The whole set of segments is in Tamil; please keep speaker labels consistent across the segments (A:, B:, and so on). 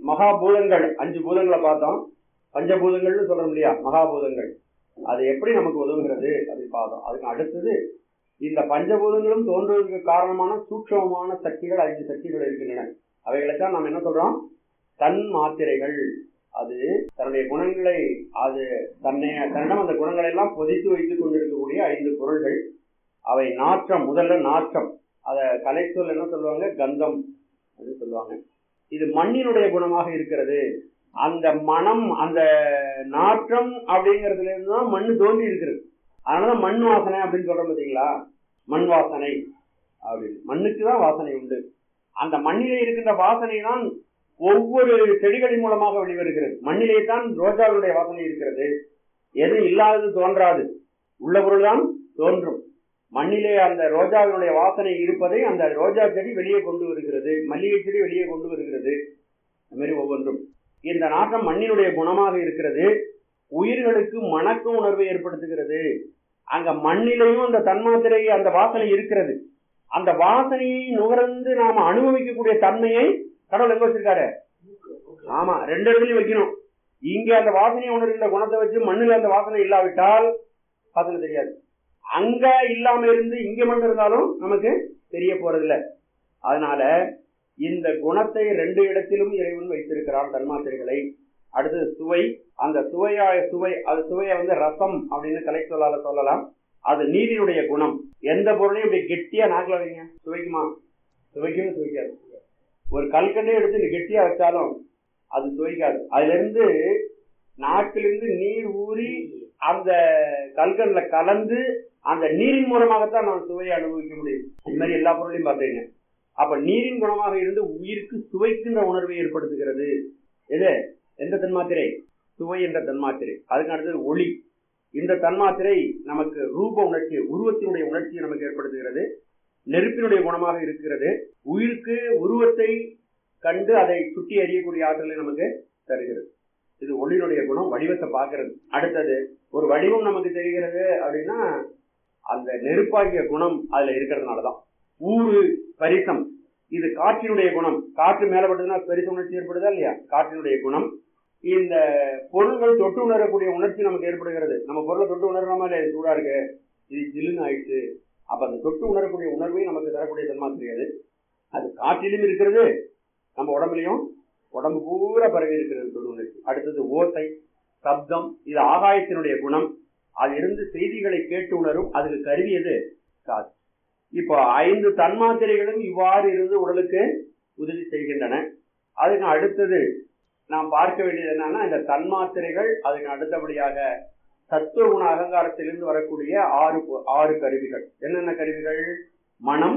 A: மகாபூதங்கள் 5 பூதங்களை பார்த்தோம். பஞ்சபூதங்கள்னு சொல்றோம் இல்லையா, மகாபூதங்கள். அது எப்படி நமக்கு உதவுகிறது அப்படின்னு பார்த்தோம். அதுக்கு அடுத்தது இந்த பஞ்சபூதங்களும் தோன்றுவதற்கு காரணமான சூட்சமமான சக்திகள் 5 சக்திகள் இருக்கின்றன. அவைகளைத்தான் நாம் என்ன சொல்றோம், தன் மாத்திரைகள். அது தன்னுடைய குணங்களை, அது தன்னிடம் அந்த குணங்களை எல்லாம் பொதித்து வைத்துக் கொண்டிருக்கக்கூடிய 5 பொருள்கள். அவை நாற்றம், முதல்ல நாற்றம். அத கலைச்சொல் என்ன சொல்லுவாங்க, கந்தம் அப்படின்னு சொல்லுவாங்க. இது மண்ணினுடைய குணமாக இருக்கிறது. அந்த மனம், அந்த நாற்றம் அப்படிங்கிறதுல இருந்துதான் மண்ணு தோன்றி இருக்கிறது. அதனாலதான் மண் வாசனை அப்படின்னு சொல்றோம் பார்த்தீங்களா, மண் வாசனை அப்படின்னு. மண்ணுக்குதான் வாசனை உண்டு. அந்த மண்ணிலே இருக்கின்ற வாசனை தான் ஒவ்வொரு செடிகளின் மூலமாக வெளிவருகிறது. மண்ணிலே தான் ரோஜாவுடைய வாசனை இருக்கிறது. எது இல்லாதது தோன்றாது, உள்ள பொருள் தான் தோன்றும். மண்ணிலே அந்த ரோஜாவினுடைய வாசனை இருப்பதை அந்த ரோஜா செடி வெளியே கொண்டு வருகிறது, மல்லிகை செடி வெளியே கொண்டு வருகிறது. அது மாதிரி ஒவ்வொன்றும் இந்த நாட்டம் மண்ணினுடைய குணமாக இருக்கிறது. உயிர்களுக்கு மணக்க உணர்வை ஏற்படுத்துகிறது. அங்க மண்ணிலையும் அந்த தன்மாத்திரை, அந்த வாசனை இருக்கிறது. அந்த வாசனையை நுகர்ந்து நாம அனுபவிக்கக்கூடிய தன்மையை கடவுள் எங்க வச்சிருக்காரு? ஆமா, 2 இடத்துலயும் வைக்கணும். இங்க அந்த வாசனையை உணர்கின்ற குணத்தை வச்சு மண்ணில் அந்த வாசனை இல்லாவிட்டால் வாசனை தெரியாது. அங்க இல்லாம இருந்து இங்க மண் இருந்தாலும் நமக்கு தெரிய போறதில்லை. அதனால இந்த குணத்தை 2 இடத்திலும் இறைவன் வைத்திருக்கிறான், தன்மாத்திரைகளை. அடுத்தது சுவை. அந்த சுவையை வந்து ரசம் அப்படின்னு கலைச்சொல்லால சொல்லலாம். அது நீரினுடைய குணம். எந்த பொருளையும் இப்படி கெட்டியா நாக்கில வைங்க, சுவைக்குமா? சுவைக்கவே சுவைக்காது. ஒரு கல்கண்டே எடுத்து கெட்டியா வச்சாலும் அது சுவைக்காது. அதுல இருந்து நாக்கிலிருந்து நீர் ஊறி அந்த கல்கண்ல கலந்து அந்த நீரின் மூலமாகத்தான் நான் சுவையை அனுபவிக்க முடியும். இது மாதிரி எல்லா பொருளையும் பார்த்தீங்க. அப்ப நீரின் குணமாக இருந்து உயிருக்கு சுவைக்கின்ற உணர்வை ஏற்படுத்துகிறது. எது? எந்த தன்மாத்திரை? சுவை என்ற தன்மாத்திரை. அதுக்கு அடுத்தது ஒளி. இந்த தன்மாத்திரை நமக்கு ரூப உணர்ச்சி, உருவத்தினுடைய உணர்ச்சியை நமக்கு ஏற்படுத்துகிறது. நெருப்பினுடைய குணமாக இருக்கிறது. உயிருக்கு உருவத்தை கண்டு அதை சுட்டி அறியக்கூடிய ஆற்றலை நமக்கு தருகிறது. இது ஒளியினுடைய குணம், வடிவத்தை பார்க்கிறது. அடுத்தது ஒரு வடிவம் நமக்கு தெரிகிறது அப்படின்னா அந்த நெருப்பாகிய குணம் அதுல இருக்கிறதுனாலதான். ஊறு, பரிசம், இது காற்றினுடைய குணம். காற்று மேலப்பட்டதுன்னா பரிச உணர்ச்சி ஏற்படுதா இல்லையா? காற்றினுடைய குணம். இந்த பொருள்கள் தொட்டு உணரக்கூடிய உணர்ச்சி நமக்கு ஏற்படுகிறது. நம்ம பொருளை தொட்டு உணர்றாம இல்லையா, சூடா இருக்கு, இது ஜில்லுன்னு ஆயிடுச்சு. அப்ப அந்த தொட்டு உணரக்கூடிய உணர்வை நமக்கு தரக்கூடிய தன்மாத்திரை அது. அது காற்றிலும் இருக்கிறது, நம்ம உடம்புலையும், உடம்பு பூரா பரவி இருக்கிறது தொட்டு உணர்ச்சி. அடுத்தது ஓசை, சப்தம், இது ஆகாயத்தினுடைய குணம். அது இருந்து செய்திகளை கேட்டு உணரும். அதுக்கு கருவி எது? காது. இப்போ 5 தன்மாத்திரைகளும் இவ்வாறு இருந்து உடலுக்கு உதவி செய்கின்றன. அதுக்கு அடுத்தது நாம் பார்க்க வேண்டியது என்னன்னா, இந்த தன்மாத்திரைகள், அதுக்கு அடுத்தபடியாக தத்துவ குண அகங்காரத்திலிருந்து வரக்கூடிய 6 கருவிகள். என்னென்ன கருவிகள்? மனம்,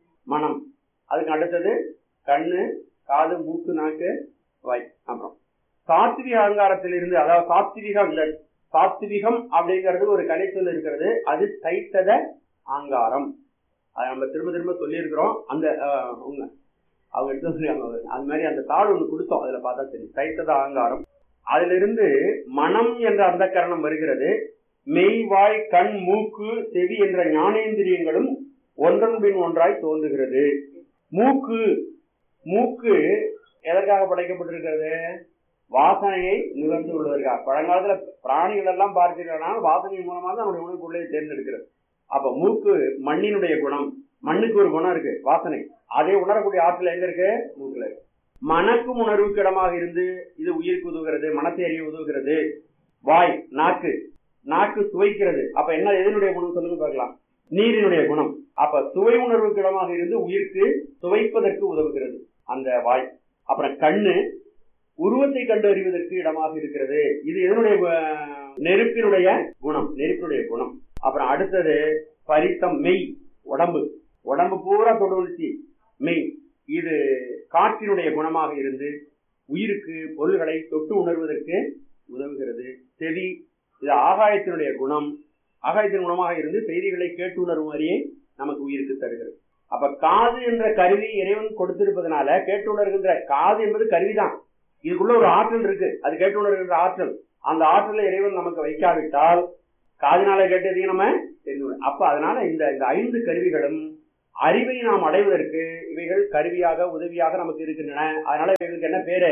A: அதுக்கு அடுத்தது கண்ணு, காது, மூக்கு, நாக்கு, வாய். அப்புறம் சாத்விக அகங்காரத்திலிருந்து, அதாவது சாத்விகம் அப்படிங்கிறது ஒரு கலைச்சொல் இருக்கிறது. அது தைத்தத அகங்காரம். அதை நம்ம திரும்ப திரும்ப சொல்லி இருக்கிறோம். அந்த அவங்க எடுத்து சொல்லியாங்க. அது மாதிரி அந்த தாள் ஒண்ணு கொடுத்தோம், அதுல பார்த்தா சரி. தைத்தத அகங்காரம். அதுல இருந்து மனம் என்ற அந்த கரணம் வருகிறது. மெய், வாய், கண், மூக்கு, செவி என்ற ஞானேந்திரியங்களும் ஒன்றன் பின் ஒன்றாய் தோன்றுகிறது. மூக்கு எதற்காக படைக்கப்பட்டிருக்கிறது? வாசனையை நுகர்ந்து கொள்வதற்காக. பழங்காலத்துல பிராணிகள் எல்லாம் பார்த்தீங்கன்னா வாசனை மூலமாக தான் நம்முடைய உணவு பொருளை தேர்ந்தெடுக்கிறது. அப்ப மூக்கு மண்ணினுடைய குணம். மண்ணுக்கு ஒரு குணம் இருக்கு, வாசனை. அதை உணரக்கூடிய ஆற்றல் எங்க இருக்கு? மூக்குல இருக்கு. மனக்கும் உணர்வுக்கு இடமாக இருந்து இது உயிருக்கு உதவுகிறது, மனத்தை அறிய உதவுகிறது. வாய், நாக்கு சுவைக்கிறது. அப்ப என்ன, எதனுடைய குணம் சொல்லுங்க பார்க்கலாம்? நீரினுடைய குணம். அப்ப சுவை உணர்வுக்கு இடமாக இருந்து உயிருக்கு சுவைப்பதற்கு உதவுகிறது அந்த வாய். அப்புறம் கண்ணு உருவத்தை கண்டு அறிவதற்கு இடமாக இருக்கிறது. இது எதனுடைய? நெருப்பினுடைய குணம். அப்புறம் அடுத்தது பரிசம், மெய், உடம்பு பூரா தொடுவழ்ச்சி, மெய். இது காற்றினுடைய குணமாக இருந்து உயிருக்கு பொருள்களை தொட்டு உணர்வதற்கு உதவுகிறது. செவி, இது ஆகாயத்தினுடைய குணம். ஆகாயத்தின் குணமாக இருந்து செய்திகளை கேட்டு உணர்வும் அறியை நமக்கு உயிருக்கு தருகிறது. அப்ப காது என்ற கருவி இறைவன் கொடுத்திருப்பதனால கேட்டு உணர்கின்ற காது என்பது கருவிதான். இதுக்குள்ள ஒரு ஆற்றல் இருக்கு, அது கேட்டு உணர்கின்ற ஆற்றல். அந்த ஆற்றலை இறைவன் நமக்கு வைக்காவிட்டால் காதினால கேட்டதையும் நம்ம தெரிந்து. அப்ப அதனால இந்த 5 கருவிகளும் அறிவை நாம் அடைவதற்கு இவைகள் கருவியாக, உதவியாக நமக்கு இருக்கின்றன. அதனால இவங்களுக்கு என்ன பேரு?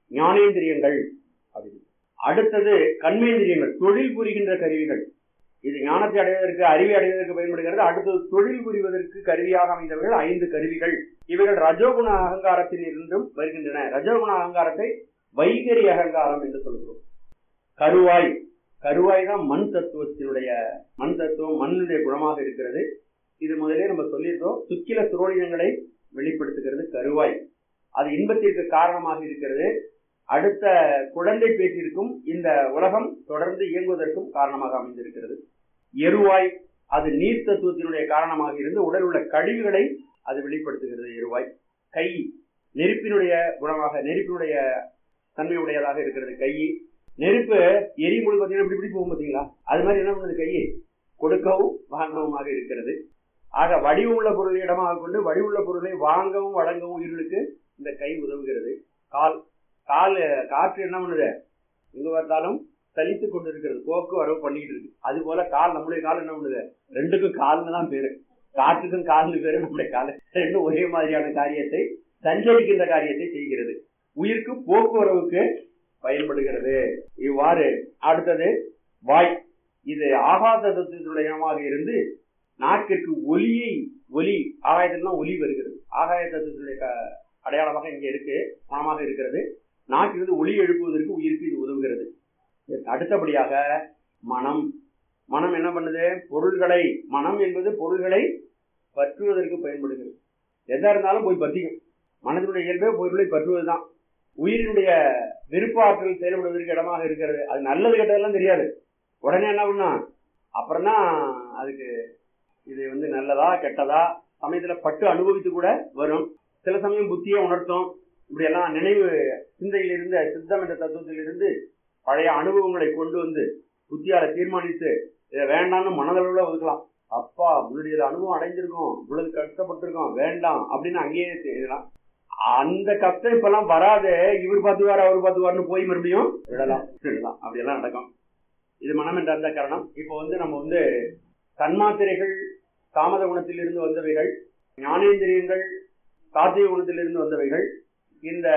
A: ஞானேந்திரியங்கள் அப்படின்னு. அடுத்தது கர்மேந்திரியங்கள், தொழில் புரிகின்ற கருவிகள். இது ஞானத்தை அடைவதற்கு, அறிவை அடைவதற்கு பயன்படுகிறது. அடுத்தது தொழில் புரிவதற்கு கருவியாக அமைந்தவர்கள் 5 கருவிகள். இவைகள் ரஜோகுண அகங்காரத்தில் இருந்தும் வருகின்றன. ரஜோகுண அகங்காரத்தை வைகரி அகங்காரம் என்று சொல்கிறோம். கருவாய், கருவாய் தான் மண் தத்துவத்தினுடைய, மண் தத்துவம் மண்ணுடைய குணமாக இருக்கிறது. இது முதலே நம்ம சொல்லியிருக்கோம். சுக்கில சுரோலினங்களை வெளிப்படுத்துகிறது கருவாய். அது இன்பத்திற்கு காரணமாக இருக்கிறது. அடுத்த குழந்தை பேச்சிற்கும் இந்த உலகம் தொடர்ந்து இயங்குவதற்கும் காரணமாக அமைந்திருக்கிறது. எருவாய், அது நீர் தத்துவத்தினுடைய காரணமாக இருந்து உடல் உள்ள கழிவுகளை அது வெளிப்படுத்துகிறது எருவாய். கை, நெருப்பினுடைய குணமாக, நெருப்பினுடைய தன்மையுடையதாக இருக்கிறது கை. நெருப்பு எரியும் பொழுது பார்த்தீங்கன்னா இப்படி இப்படி போகும் பார்த்தீங்களா, அது மாதிரி என்ன பண்ணுது கையை, கொடுக்கவும் வாங்கவும் இருக்கிறது. ஆக வடிவுள்ள பொருளை இடமாக கொண்டு வடிவுள்ள பொருளை வாங்கவும் வழங்கவும் உயிர்களுக்கு இந்த கை உதவுகிறது. கால், கால் காற்று என்ன பண்ணுது, எங்க பார்த்தாலும் சலித்து கொண்டு இருக்கிறது, போக்குவரவு பண்ணிக்கிட்டு இருக்கு. அது போல கால், நம்முடைய கால் என்ன பண்ணுது, ரெண்டுக்கும் கால்னு தான் பேரு, காற்றுக்கும் கால்னு பேரு. நம்முடைய கால் ரெண்டும் ஒரே மாதிரியான காரியத்தை, சஞ்சரிக்கின்ற காரியத்தை செய்கிறது, உயிருக்கு போக்குவரவுக்கு பயன்படுகிறது. இவ்வாறு அடுத்தது வாய். இது ஆகாச தத்துவத்துடைய இருந்து நாக்கிற்கு ஒலியை, ஒலி ஆகாயத்தில்தான் ஒலி வருகிறது. ஆகாய தத்துவத்துடைய அடையாளமாக இங்கே இருக்கு, பணமாக இருக்கிறது. நாக்கிலிருந்து ஒலி எழுப்புவதற்கு உயிருக்கு இது உதவுகிறது. அடுத்தபடியாக மனம். மனம் என்ன பண்ணுது, பொருள்களை, மனம் என்பது பொருள்களை பற்றுவதற்கு பயன்படுகிறது. எதா இருந்தாலும் போய் பற்றிக்கும். மனதினுடைய இயல்பே பொருளை பற்றுவதுதான். உயிரினுடைய விருப்ப ஆற்றல் செயல்படுவதற்கு இடமாக இருக்கிறது. அது நல்லது கெட்டதெல்லாம் தெரியாது. உடனே என்ன பண்ணா, அப்புறம் தான் அதுக்கு இது நல்லதா கெட்டதா சமயத்துல பட்டு அனுபவித்து கூட வரும். சில சமயம் புத்தியை உணர்த்தும். இப்படி எல்லாம் நினைவு சிந்தையில் இருந்த சித்தம் என்ற தத்துவத்தில் இருந்து பழைய அனுபவங்களை கொண்டு வந்து புத்தியால தீர்மானித்து இதை வேண்டாம்னு மனதளவுல ஒதுக்கலாம். அப்பா முன்னாடி அனுபவம் அடைஞ்சிருக்கோம், இவ்வளவு கஷ்டப்பட்டிருக்கோம், வேண்டாம் அப்படின்னு அங்கேயே செய்யலாம். அந்த கஷ்டம் இப்பெல்லாம் வராது. இவர் பார்த்துவார் அவர் பார்த்துவார்னு போய் மறுபடியும் விடலாம். அப்படியெல்லாம் நடக்கும். இது மனம் என்ற அந்த காரணம். இப்போ நம்ம தன்மாத்திரைகள் தாமத குணத்தில் இருந்து வந்தவைகள், ஞானேந்திரியங்கள் சாத்திய குணத்திலிருந்து வந்தவைகள், இந்த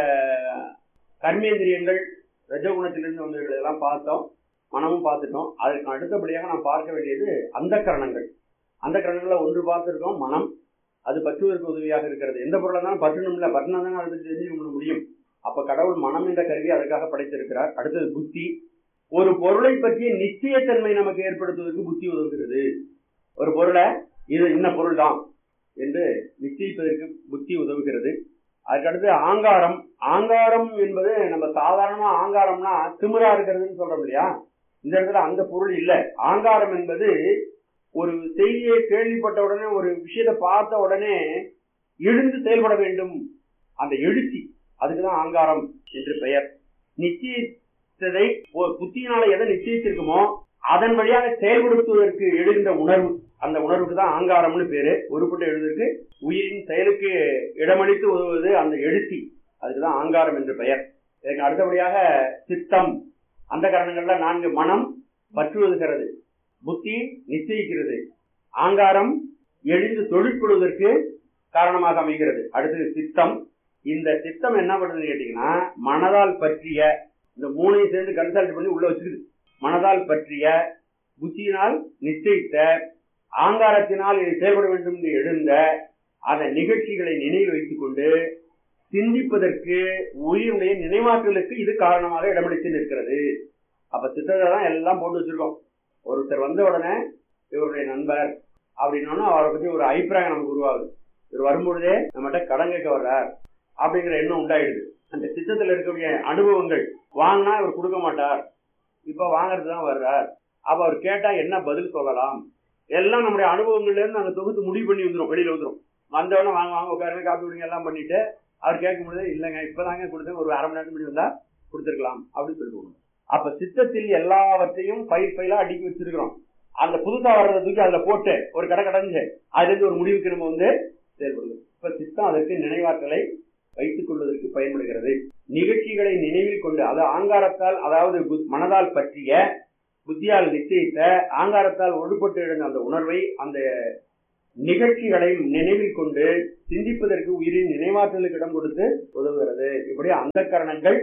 A: கர்மேந்திரியங்கள் ரஜகுணத்திலிருந்து வந்தவைகள் எல்லாம் பார்த்தோம், மனமும் பார்த்துட்டோம். அதற்கு அடுத்தபடியாக நாம் பார்க்க வேண்டியது அந்த கரணங்கள். அந்த கரணங்களை ஒன்று பார்த்துருக்கோம், மனம். அது பற்றுவதற்கு உதவியாக இருக்கிறது. எந்த பொருளாக இருந்தாலும் பற்றணும் இல்லை, பற்றினா தானே அதை பற்றி தெரிஞ்சுக்க முடியும். அப்ப கடவுள் மனம் என்ற கருவி அதற்காக படைத்திருக்கிறார். அடுத்தது புத்தி. ஒரு பொருளை பற்றிய நிச்சயத்தன்மை நமக்கு ஏற்படுத்துவதற்கு புத்தி உதவுகிறது. ஒரு பொருளை இது இன்ன பொருள் தான் என்று நிச்சயிப்பதற்கு புத்தி உதவுகிறது. அதுக்கடுத்து ஆங்காரம். ஆங்காரம் என்பது நம்ம சாதாரணமா ஆங்காரம்னா திமிரா இருக்கிறதுன்னு சொல்றோம் இல்லையா, இந்த இடத்துல அந்த பொருள் இல்லை. ஆங்காரம் என்பது ஒரு செய்தியை கேள்விப்பட்ட உடனே, ஒரு விஷயத்தை பார்த்த உடனே எழுந்து செயல்பட வேண்டும், அந்த எழுச்சி, அதுக்குதான் ஆங்காரம் என்று பெயர். நிச்சயித்ததை புத்தியினால எதை நிச்சயிச்சிருக்குமோ அதன் வழியாக செயல்படுத்துவதற்கு எழுகின்ற உணர்வு, அந்த உணர்வுக்கு தான் ஆங்காரம்னு பேரு. ஒருபட்டு எழுதுவதற்கு உயிரின் செயலுக்கு இடமளித்து உதவுவது அந்த எழுச்சி, அதுக்குதான் ஆங்காரம் என்று பெயர். இதற்கு அடுத்தபடியாக சித்தம். அந்த காரணங்கள்ல 4 மனம் பற்றுவதுகிறது, புத்தி நிச்சயிக்கிறது, ஆங்காரம் எழுந்து தொழிற்படுவதற்கு காரணமாக அமைகிறது. அடுத்தது சித்தம். இந்த சித்தம் என்ன பண்ணுதுன்னு கேட்டீங்கன்னா, மனதால் பற்றிய, இந்த 3ஐயும் சேர்ந்து கன்சல்ட் பண்ணி உள்ள வச்சுக்குது. மனதால் பற்றிய, புத்தியினால் நிச்சயித்த, ஆங்காரத்தினால் இதை செயல்பட வேண்டும் என்று எழுந்த அந்த நிகழ்ச்சிகளை நினைவில் வைத்துக் கொண்டு சிந்திப்பதற்கு உயிருடைய நினைவாற்றலுக்கு இது காரணமாக இடமளித்து நிற்கிறது. அப்ப சித்தத்தை தான் எல்லாம் போட்டு வச்சிருக்கோம். ஒருத்தர் வந்த உடனே இவருடைய நண்பர் அப்படின்னா அவரை பத்தி ஒரு அபிப்பிராயம் நமக்கு உருவாகுது. இவர் வரும்பொழுதே நம்மகிட்ட கடன் கேட்க வர்றார் அப்படிங்கிற எண்ணம் உண்டாயிடுது. அந்த சித்தத்தில் இருக்கக்கூடிய அனுபவங்கள், வாங்கினா இவர் கொடுக்க மாட்டார், இப்ப வாங்கறதுதான் வர்றார், அப்ப அவர் கேட்டா என்ன பதில் சொல்லலாம், எல்லாம் நம்முடைய அனுபவங்கள்ல இருந்து நாங்க தொகுத்து முடிவு பண்ணி வந்துடும், வெளியில வந்துடும். வந்தவொடனே வாங்க வாங்க உட்காருங்க காப்பி விடுங்க எல்லாம் பண்ணிட்டு அவர் கேட்கும் பொழுது இல்லைங்க இப்பதாங்க கொடுத்தேன், ஒரு 1/2 மணி நேரத்துக்கு முன்னாடி வந்தா கொடுத்துருக்கலாம் அப்படின்னு சொல்லிட்டு. அப்ப சித்தத்தில் எல்லாவற்றையும் ஃபைலா அடுக்கி வச்சிருக்கிறோம். அந்த புதுசா வர்றதை தூக்கி அதுல போட்டு ஒரு கடை கடைஞ்சு அதுல இருந்து ஒரு முடிவுக்கு நம்ம செயல்படுது. இப்ப சித்தம் அதற்கு நினைவாற்றலை வைத்துக் கொள்வதற்கு பயன்படுகிறது. நிகழ்ச்சிகளை நினைவில் கொண்டு, அது ஆங்காரத்தால், அதாவது மனதால் பற்றிய, புத்தியால் நிச்சயித்த, ஆங்காரத்தால் ஒடுபட்டு எழுந்த அந்த உணர்வை, அந்த நிகழ்ச்சிகளை நினைவில் கொண்டு சிந்திப்பதற்கு உயிரின் நினைவாற்றலுக்கு இடம் கொடுத்து உதவுகிறது. இப்படி அந்த கரணங்கள்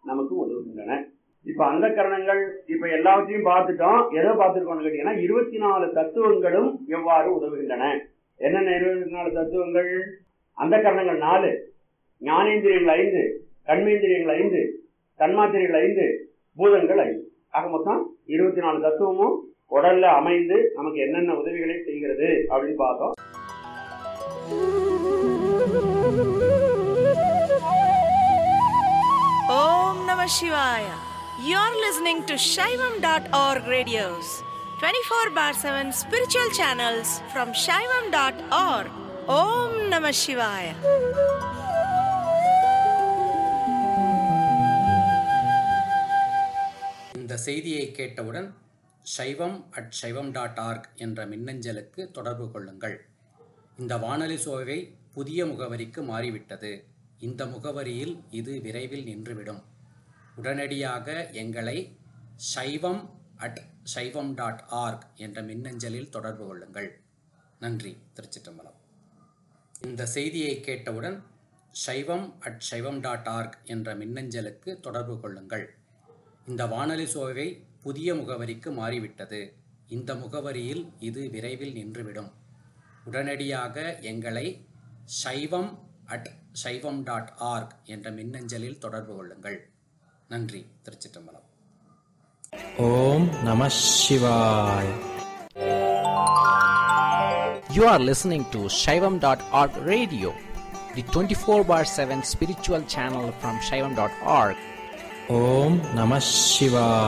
A: நமக்கு உதவுகின்றன. இப்ப அந்த கரணங்கள் இப்ப எல்லாத்தையும் பார்த்துட்டோம். எதை பார்த்துருக்கோம்னு கேட்டீங்கன்னா 24 தத்துவங்களும் எவ்வாறு உதவுகின்றன. என்னென்ன 24 தத்துவங்கள்? அந்த கரணங்கள் 4, ஞானேந்திரியங்கள் 5, கண்மேந்திரியங்கள் 5, தன்மாத்திரைகள் 5, பூதங்கள் 5. ஆக மொத்தம் 24 தத்துவமும் உடல்ல அமைந்து நமக்கு என்னென்ன உதவிகளை செய்கிறது அப்படின்னு பார்த்தோம்.
B: Om Namah Shivaya. You're listening to Shaivam.org radios, 24/7 spiritual channels from Shaivam.org. Om Namah Shivaya.
C: இந்த செய்தியை கேட்டவுடன் shaivam@shaivam.org என்ற மின்னஞ்சலுக்கு தொடர்பு கொள்ளுங்கள். இந்த வானொலி சோவை புதிய முகவரிக்கு மாறிவிட்டது. இந்த முகவரியில் இது விரைவில் நின்றுவிடும். உடனடியாக எங்களை shaivam@shaivam.org என்ற மின்னஞ்சலில் தொடர்பு கொள்ளுங்கள். நன்றி. திருச்சிற்றம்பலம். இந்த செய்தியை கேட்டவுடன் shaivam@shaivam.org என்ற மின்னஞ்சலுக்கு தொடர்பு கொள்ளுங்கள். இந்த வானொலி சோவை புதிய முகவரிக்கு மாறிவிட்டது. இந்த முகவரியில் இது விரைவில் நின்றுவிடும். உடனடியாக எங்களை shaivam@shaivam.org என்ற மின்னஞ்சலில் தொடர்பு கொள்ளுங்கள். நன்றி. திருச்சிற்றம்பலம்.
D: ஓம் நம சிவாய். You are listening to Shaivam.org radio, the 24/7 spiritual channel from Shaivam.org. Om Namah Shivaya.